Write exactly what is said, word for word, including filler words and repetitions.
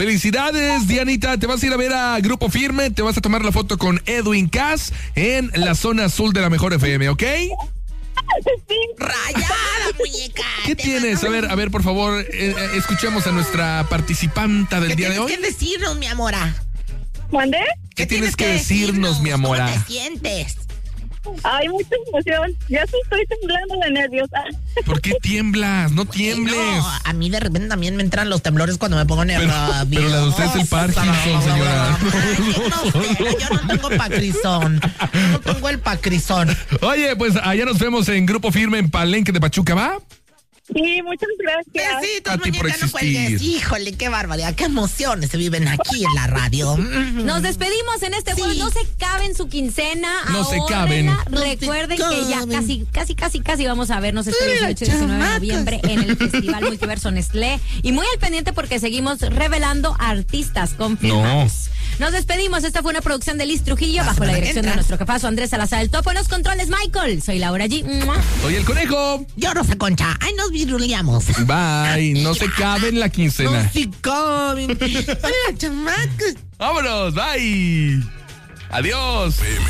Felicidades, Dianita. Te vas a ir a ver a Grupo Firme. Te vas a tomar la foto con Edwin Cass en la zona azul de la Mejor F M, ¿ok? Sí. Rayada, muñeca. ¿Qué tienes? A ver, a ver, por favor, eh, escuchemos a nuestra participanta del ¿Qué día de tienes hoy. que decirnos, mi amora? ¿Mandé? ¿Qué tienes que decirnos, mi amora? ¿Cómo te sientes? Ay, mucha emoción. Ya sí estoy temblando de nervios. ¿Por qué tiemblas? No tiembles. No, a mí de repente también me entran los temblores cuando me pongo nervioso. Pero la de usted es el Parkinson, señora. Yo no tengo pacrizón. No tengo el pacrizón. Oye, pues allá nos vemos en Grupo Firme en Palenque de Pachuca, ¿va? Sí, muchas gracias. Besitos, A ti por muñeca, no cuelgues. existir. Híjole, qué barbaridad, qué emociones se viven aquí en la radio. Nos despedimos en este jueves. Sí. No se caben su quincena. No se ahórrenla. caben. No se Recuerden que ya caben. casi, casi, casi, casi vamos a vernos este Ay, dieciocho y diecinueve de chamacas. noviembre en el Festival Multiverso Nestlé. Y muy al pendiente porque seguimos revelando artistas confirmados. Nos despedimos. Esta fue una producción de Liz Trujillo La bajo la semana que dirección de entra. nuestro jefazo Andrés Salazar del Topo. En los controles, Michael. Soy Laura G. ¡Mua! Soy el Conejo. Yo, Rosa Concha. Ay, nos viruleamos. Bye. No se caben la No quincena. se caben. Hola, chamacos. Vámonos. Bye. Adiós.